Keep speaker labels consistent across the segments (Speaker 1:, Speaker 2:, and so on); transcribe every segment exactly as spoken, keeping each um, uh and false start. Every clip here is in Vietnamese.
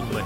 Speaker 1: mình.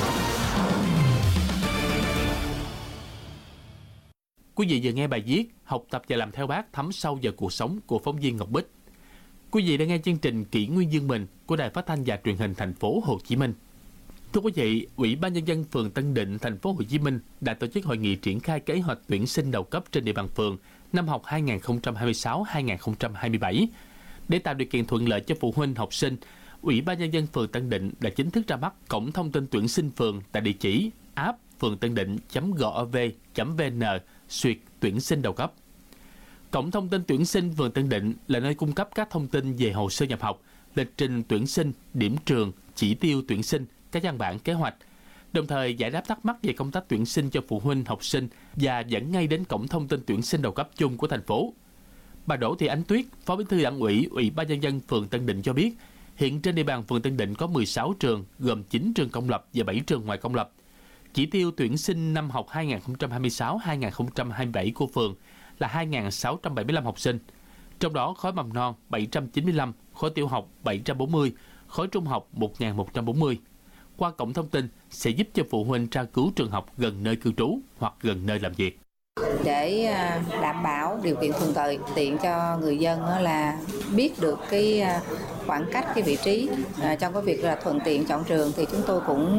Speaker 1: Quý vị vừa nghe bài viết Học tập và làm theo Bác thấm sâu vào cuộc sống của phóng viên Ngọc Bích. Quý vị đang nghe chương trình Kỷ nguyên Dương mình của Đài Phát thanh và Truyền hình Thành phố Hồ Chí Minh. Thưa quý vị, Ủy ban Nhân dân phường Tân Định, Thành phố Hồ Chí Minh đã tổ chức hội nghị triển khai kế hoạch tuyển sinh đầu cấp trên địa bàn phường năm học hai nghìn không trăm hai mươi sáu hai nghìn không trăm hai mươi bảy. Để tạo điều kiện thuận lợi cho phụ huynh học sinh, Ủy ban Nhân dân phường Tân Định đã chính thức ra mắt cổng thông tin tuyển sinh phường tại địa chỉ app phường tân định chấm gov chấm vn xuyệt tuyển sinh đầu cấp. Cổng thông tin tuyển sinh phường Tân Định là nơi cung cấp các thông tin về hồ sơ nhập học, lịch trình tuyển sinh, điểm trường, chỉ tiêu tuyển sinh, các văn bản kế hoạch, đồng thời giải đáp thắc mắc về công tác tuyển sinh cho phụ huynh học sinh và dẫn ngay đến cổng thông tin tuyển sinh đầu cấp chung của thành phố. Bà Đỗ Thị Ánh Tuyết, Phó Bí thư Đảng ủy, Ủy ban Nhân dân phường Tân Định cho biết, hiện trên địa bàn phường Tân Định có mười sáu trường, gồm chín trường công lập và bảy trường ngoài công lập. Chỉ tiêu tuyển sinh năm học hai nghìn không trăm hai mươi sáu hai nghìn không trăm hai mươi bảy của phường là hai nghìn sáu trăm bảy mươi lăm học sinh, trong đó khối mầm non bảy trăm chín mươi lăm, khối tiểu học bảy trăm bốn mươi, khối trung học một nghìn một trăm bốn mươi. Qua cổng thông tin sẽ giúp cho phụ huynh tra cứu trường học gần nơi cư trú hoặc gần nơi làm việc.
Speaker 2: Để đảm bảo điều kiện thuận lợi tiện cho người dân là biết được cái khoảng cách, cái vị trí trong cái việc là thuận tiện chọn trường, thì chúng tôi cũng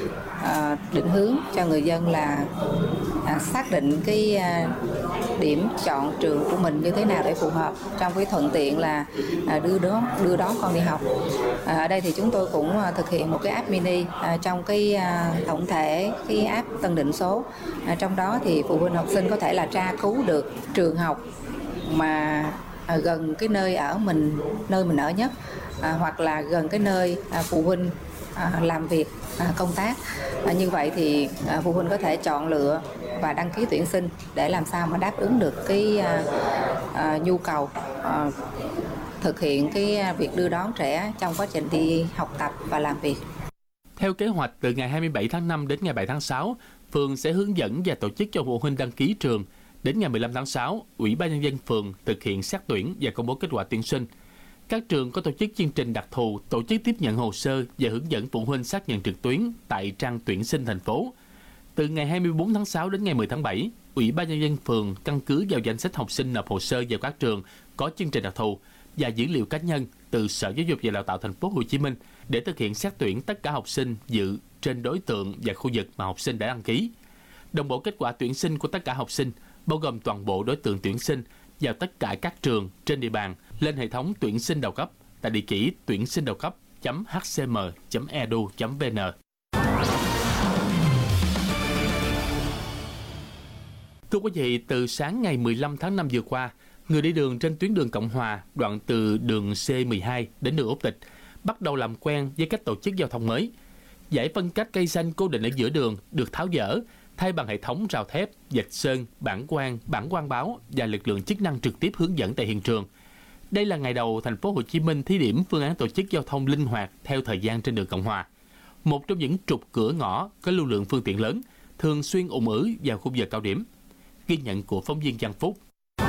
Speaker 2: định hướng cho người dân là xác định cái điểm chọn trường của mình như thế nào để phù hợp trong cái thuận tiện là đưa đón đưa đón con đi học. Ở đây thì chúng tôi cũng thực hiện một cái app mini trong cái tổng thể cái app Tân Định số. Trong đó thì phụ huynh học sinh có thể là tra cứu được trường học mà gần cái nơi ở mình nơi mình ở nhất, hoặc là gần cái nơi phụ huynh làm việc, công tác. Như vậy thì phụ huynh có thể chọn lựa và đăng ký tuyển sinh để làm sao mà đáp ứng được cái uh, nhu cầu uh, thực hiện cái việc đưa đón trẻ trong quá trình đi học tập và làm việc.
Speaker 1: Theo kế hoạch, từ ngày hai mươi bảy tháng năm đến ngày bảy tháng sáu, phường sẽ hướng dẫn và tổ chức cho phụ huynh đăng ký trường. Đến ngày mười lăm tháng sáu, Ủy ban Nhân dân phường thực hiện xét tuyển và công bố kết quả tuyển sinh. Các trường có tổ chức chương trình đặc thù, tổ chức tiếp nhận hồ sơ và hướng dẫn phụ huynh xác nhận trực tuyến tại trang tuyển sinh thành phố. Từ ngày hai mươi bốn tháng sáu đến ngày mười tháng bảy, Ủy ban Nhân dân phường căn cứ vào danh sách học sinh nộp hồ sơ vào các trường có chương trình đặc thù và dữ liệu cá nhân từ Sở Giáo dục và Đào tạo Thành phố Hồ Chí Minh để thực hiện xét tuyển tất cả học sinh dự trên đối tượng và khu vực mà học sinh đã đăng ký. Đồng bộ kết quả tuyển sinh của tất cả học sinh, bao gồm toàn bộ đối tượng tuyển sinh vào tất cả các trường trên địa bàn lên hệ thống tuyển sinh đầu cấp tại địa chỉ tuyển sinh đầu cấp chấm h c m chấm e d u chấm v n. Thưa quý vị, từ sáng ngày mười lăm tháng năm vừa qua, người đi đường trên tuyến đường Cộng Hòa, đoạn từ đường C mười hai đến đường Úc Tịch bắt đầu làm quen với cách tổ chức giao thông mới. Dải phân cách cây xanh cố định ở giữa đường được tháo dỡ, thay bằng hệ thống rào thép, vạch sơn, bảng quan, bảng quang báo và lực lượng chức năng trực tiếp hướng dẫn tại hiện trường. Đây là ngày đầu Thành phố Hồ Chí Minh thí điểm phương án tổ chức giao thông linh hoạt theo thời gian trên đường Cộng Hòa. Một trong những trục cửa ngõ có lưu lượng phương tiện lớn, thường xuyên ùn ứ vào khung giờ cao điểm. Ghi nhận của phóng viên Văn Phúc.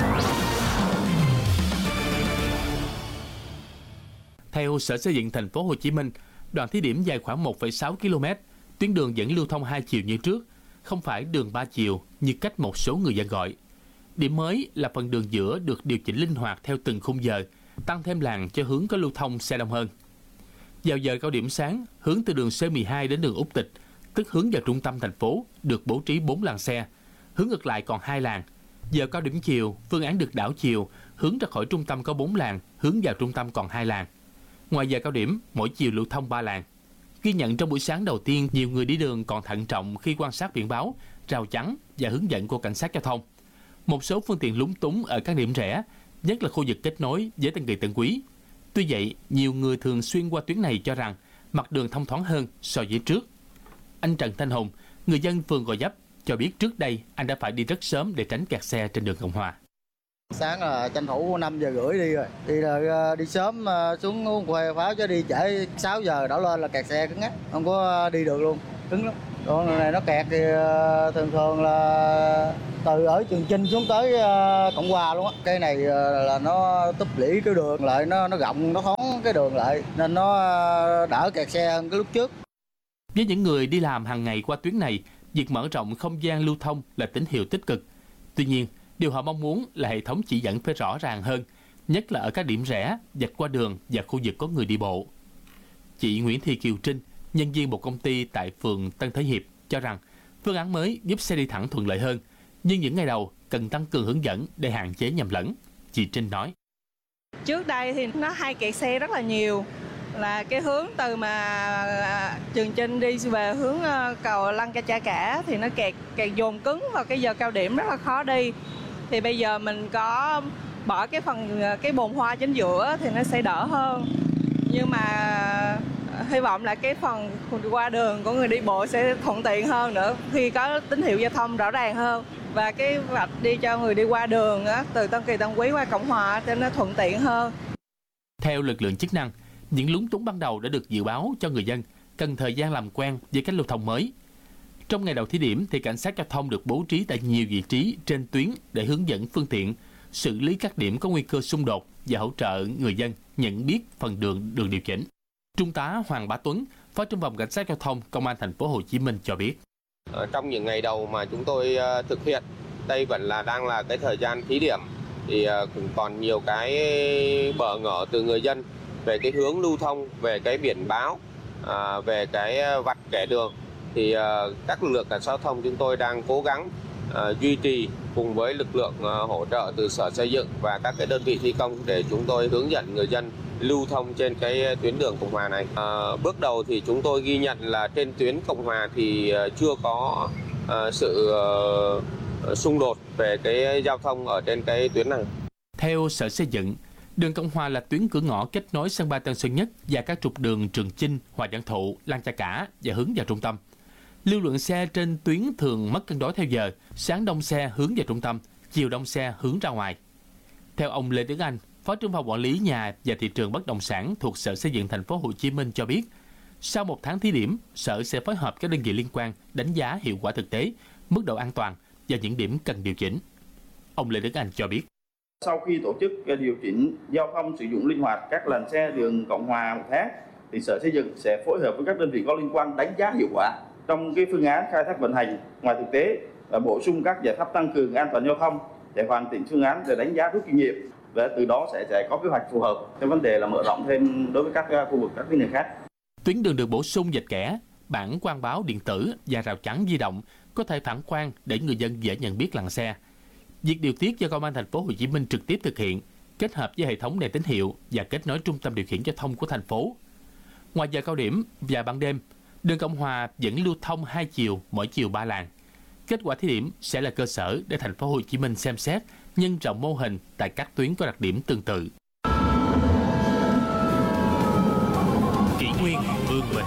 Speaker 1: Theo Sở Xây dựng Thành phố Hồ Chí Minh, đoạn thí điểm dài khoảng một phẩy sáu ki lô mét, tuyến đường vẫn lưu thông hai chiều như trước, không phải đường ba chiều như cách một số người dân gọi. Điểm mới là phần đường giữa được điều chỉnh linh hoạt theo từng khung giờ, tăng thêm làn cho hướng có lưu thông xe đông hơn. Vào giờ cao điểm sáng, hướng từ đường C mười hai đến đường Úc Tịch, tức hướng vào trung tâm thành phố, được bố trí bốn làn xe, hướng ngược lại còn hai làn. Giờ cao điểm chiều, phương án được đảo chiều, hướng ra khỏi trung tâm có bốn làn, hướng vào trung tâm còn hai làn. Ngoài giờ cao điểm, mỗi chiều lưu thông ba làn. Ghi nhận trong buổi sáng đầu tiên, nhiều người đi đường còn thận trọng khi quan sát biển báo, rào chắn và hướng dẫn của cảnh sát giao thông. Một số phương tiện lúng túng ở các điểm rẽ, nhất là khu vực kết nối với Tân Kỳ Tân Quý. Tuy vậy, nhiều người thường xuyên qua tuyến này cho rằng mặt đường thông thoáng hơn so với trước. Anh Trần Thanh Hùng, người dân phường Gò Vấp, cho biết trước đây anh đã phải đi rất sớm để tránh kẹt xe trên đường Cộng Hòa.
Speaker 3: Sáng là tranh thủ năm giờ rưỡi đi rồi, đi là đi sớm xuống uống quê pháo, chứ đi trễ sáu giờ đổ lên là kẹt xe cứng ngắt, không có đi được luôn, cứng lắm. Đoạn này nó kẹt thì thường thường là từ ở Trường Chinh xuống tới Cộng Hòa luôn á. Cái này là nó túp lũy cái đường lại, nó nó rộng, nó thoáng cái đường lại nên nó đỡ kẹt xe hơn cái lúc trước.
Speaker 1: Với những người đi làm hàng ngày qua tuyến này, việc mở rộng không gian lưu thông là tín hiệu tích cực. Tuy nhiên, điều họ mong muốn là hệ thống chỉ dẫn phải rõ ràng hơn, nhất là ở các điểm rẽ, vạch qua đường và khu vực có người đi bộ. Chị Nguyễn Thị Kiều Trinh, nhân viên một công ty tại phường Tân Thới Hiệp, cho rằng phương án mới giúp xe đi thẳng thuận lợi hơn, nhưng những ngày đầu cần tăng cường hướng dẫn để hạn chế nhầm lẫn. Chị Trinh nói:
Speaker 4: Trước đây thì nó hay kẹt xe rất là nhiều, là cái hướng từ mà Trường Chinh đi về hướng cầu Lăng Cha Cả thì nó kẹt kẹt dồn cứng vào cái giờ cao điểm, rất là khó đi. Thì bây giờ mình có bỏ cái phần cái bồn hoa chính giữa thì nó sẽ đỡ hơn. Nhưng mà hy vọng là cái phần qua đường của người đi bộ sẽ thuận tiện hơn nữa khi có tín hiệu giao thông rõ ràng hơn. Và cái vạch đi cho người đi qua đường á, từ Tân Kỳ Tân Quý qua Cộng Hòa cho nó thuận tiện hơn.
Speaker 1: Theo lực lượng chức năng, những lúng túng ban đầu đã được dự báo cho người dân, cần thời gian làm quen với cách lưu thông mới. Trong ngày đầu thí điểm thì cảnh sát giao thông được bố trí tại nhiều vị trí trên tuyến để hướng dẫn phương tiện, xử lý các điểm có nguy cơ xung đột và hỗ trợ người dân nhận biết phần đường đường điều chỉnh. Trung tá Hoàng Bá Tuấn, Phó trưởng phòng Cảnh sát giao thông Công an thành phố Hồ Chí Minh cho biết:
Speaker 5: Ở trong những ngày đầu mà chúng tôi uh, thực hiện, đây vẫn là đang là cái thời gian thí điểm, thì uh, cũng còn nhiều cái bỡ ngỡ từ người dân về cái hướng lưu thông, về cái biển báo, uh, về cái vạch kẻ đường. Thì uh, các lực lượng cảnh sát giao thông chúng tôi đang cố gắng uh, duy trì cùng với lực lượng uh, hỗ trợ từ Sở Xây dựng và các cái đơn vị thi công để chúng tôi hướng dẫn người dân lưu thông trên cái tuyến đường Cộng Hòa này. À, bước đầu thì chúng tôi ghi nhận là trên tuyến Cộng Hòa thì chưa có uh, sự uh, xung đột về cái giao thông ở trên cái tuyến này.
Speaker 1: Theo Sở Xây dựng, đường Cộng Hòa là tuyến cửa ngõ kết nối sân bay Tân Sơn Nhất và các trục đường Trường Chinh, Hoàng Văn Thụ, Lăng Cha Cả và hướng vào trung tâm. Lưu lượng xe trên tuyến thường mất cân đối theo giờ, sáng đông xe hướng vào trung tâm, chiều đông xe hướng ra ngoài. Theo ông Lê Đức Anh, Phó trưởng phòng quản lý nhà và thị trường bất động sản thuộc Sở Xây dựng thành phố Hồ Chí Minh cho biết, sau một tháng thí điểm, Sở sẽ phối hợp các đơn vị liên quan đánh giá hiệu quả thực tế, mức độ an toàn và những điểm cần điều chỉnh. Ông Lê Đức Anh cho biết:
Speaker 6: Sau khi tổ chức điều chỉnh giao thông sử dụng linh hoạt các làn xe đường Cộng Hòa một tháng, thì Sở Xây dựng sẽ phối hợp với các đơn vị có liên quan đánh giá hiệu quả trong cái phương án khai thác vận hành ngoài thực tế và bổ sung các giải pháp tăng cường an toàn giao thông để hoàn chỉnh phương án để đánh giá rút kinh nghiệm. Và từ đó sẽ, sẽ có kế hoạch phù hợp cái vấn đề là mở rộng thêm đối với các khu vực các tuyến đường khác.
Speaker 1: Tuyến đường được bổ sung vạch kẻ, bảng quang báo điện tử và rào chắn di động có thể phản quang để người dân dễ nhận biết làn xe. Việc điều tiết do Công an thành phố Hồ Chí Minh trực tiếp thực hiện, kết hợp với hệ thống đèn tín hiệu và kết nối trung tâm điều khiển giao thông của thành phố. Ngoài giờ cao điểm và ban đêm, đường Cộng Hòa vẫn lưu thông hai chiều, mỗi chiều ba làn. Kết quả thí điểm sẽ là cơ sở để thành phố Hồ Chí Minh xem xét nhân rộng mô hình tại các tuyến có đặc điểm tương tự. Kỷ nguyên vươn mình.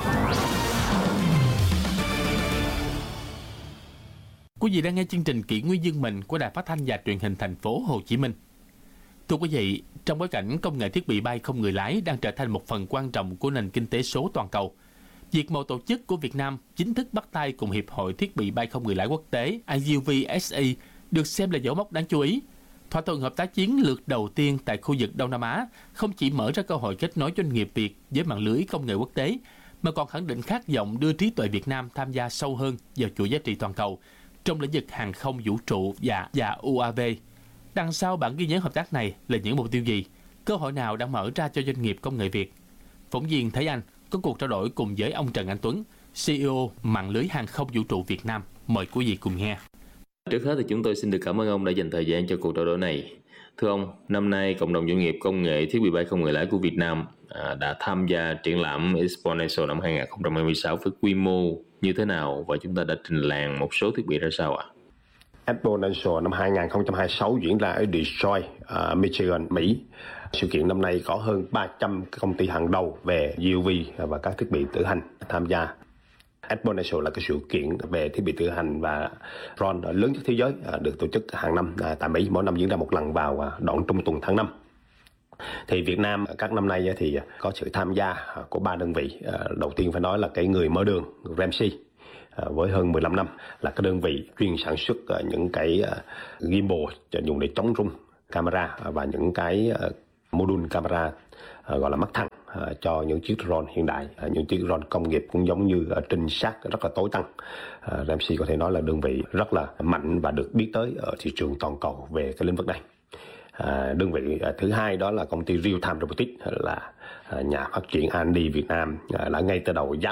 Speaker 1: Quý vị đang nghe chương trình Kỷ nguyên vươn mình của Đài Phát thanh và Truyền hình thành phố Hồ Chí Minh. Thưa quý vị, trong bối cảnh công nghệ thiết bị bay không người lái đang trở thành một phần quan trọng của nền kinh tế số toàn cầu, việc một tổ chức của Việt Nam chính thức bắt tay cùng Hiệp hội Thiết bị bay không người lái quốc tế I U V S A được xem là dấu mốc đáng chú ý. Thỏa thuận hợp tác chiến lược đầu tiên tại khu vực Đông Nam Á không chỉ mở ra cơ hội kết nối doanh nghiệp Việt với mạng lưới công nghệ quốc tế, mà còn khẳng định khát vọng đưa trí tuệ Việt Nam tham gia sâu hơn vào chuỗi giá trị toàn cầu trong lĩnh vực hàng không vũ trụ và, và U A V. Đằng sau bản ghi nhớ hợp tác này là những mục tiêu gì? Cơ hội nào đang mở ra cho doanh nghiệp công nghệ Việt? Phóng viên Thế Anh có cuộc trao đổi cùng với ông Trần Anh Tuấn, C E O mạng lưới hàng không vũ trụ Việt Nam. Mời quý vị cùng nghe.
Speaker 7: Trước hết thì chúng tôi xin được cảm ơn ông đã dành thời gian cho cuộc trao đổi này. Thưa ông, năm nay cộng đồng doanh nghiệp công nghệ thiết bị bay không người lái của Việt Nam à, đã tham gia triển lãm Exponential năm hai không hai sáu với quy mô như thế nào và chúng ta đã trình làng một số thiết bị ra sao ạ?
Speaker 8: Exponential năm hai không hai sáu diễn ra ở Detroit, uh, Michigan, Mỹ. Sự kiện năm nay có hơn ba trăm công ty hàng đầu về U A V và các thiết bị tự hành tham gia. Exponential là cái sự kiện về thiết bị tự hành và drone lớn nhất thế giới, được tổ chức hàng năm tại Mỹ, mỗi năm diễn ra một lần vào đoạn trung tuần tháng năm. Thì Việt Nam các năm nay thì có sự tham gia của ba đơn vị. Đầu tiên phải nói là cái người mở đường Ramsey với hơn mười lăm năm, là cái đơn vị chuyên sản xuất những cái gimbal dùng để chống rung camera và những cái module camera gọi là mắt thẳng uh, cho những chiếc drone hiện đại, uh, những chiếc drone công nghiệp cũng giống như uh, trinh sát rất là tối tân. Uh, Ramsey có thể nói là đơn vị rất là mạnh và được biết tới ở thị trường toàn cầu về cái lĩnh vực này. À, đơn vị à, thứ hai đó là công ty Real Time Robotics, là à, nhà phát triển R and D Việt Nam, à, đã ngay từ đầu dám